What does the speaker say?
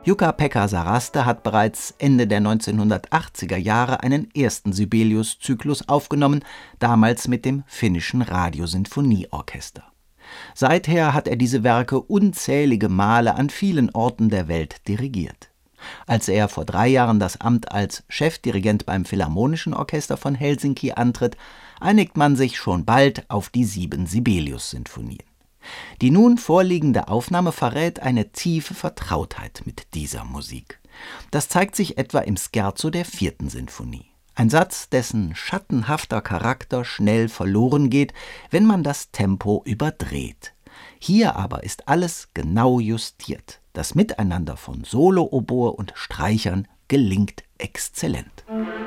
Jukka-Pekka Saraste hat bereits Ende der 1980er Jahre einen ersten Sibelius-Zyklus aufgenommen, damals mit dem finnischen Radiosinfonieorchester. Seither hat er diese Werke unzählige Male an vielen Orten der Welt dirigiert. Als er vor 3 Jahren das Amt als Chefdirigent beim Philharmonischen Orchester von Helsinki antritt, einigt man sich schon bald auf die 7 Sibelius-Sinfonien. Die nun vorliegende Aufnahme verrät eine tiefe Vertrautheit mit dieser Musik. Das zeigt sich etwa im Scherzo der 4. Sinfonie. Ein Satz, dessen schattenhafter Charakter schnell verloren geht, wenn man das Tempo überdreht. Hier aber ist alles genau justiert. Das Miteinander von Solo-Oboe und Streichern gelingt exzellent.